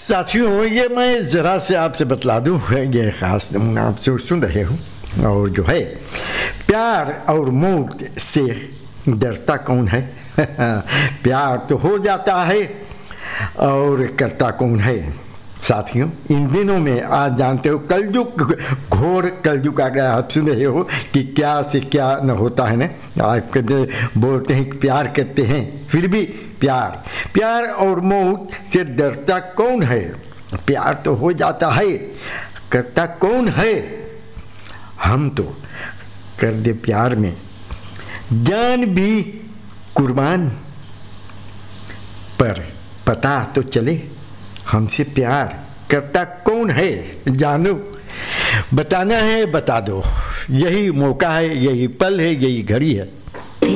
साथियों, ये मैं ज़रा से आपसे बतला दूँ, ये ख़ास नमूना आप सुन रहे हो। और जो है, प्यार और मौत से डरता कौन है? प्यार तो हो जाता है और करता कौन है? साथियों, इन दिनों में आज जानते हो कलयुग, घोर कलयुग आ गया। आप सुन रहे हो कि क्या से क्या न होता है ना। आप बोलते हैं कि प्यार करते हैं, फिर भी प्यार और मौत से डरता कौन है? प्यार तो हो जाता है, करता कौन है? हम तो कर दे प्यार में जान भी कुर्बान, पर पता तो चले हमसे प्यार करता कौन है? जानो, बताना है बता दो, यही मौका है, यही पल है, यही घड़ी है।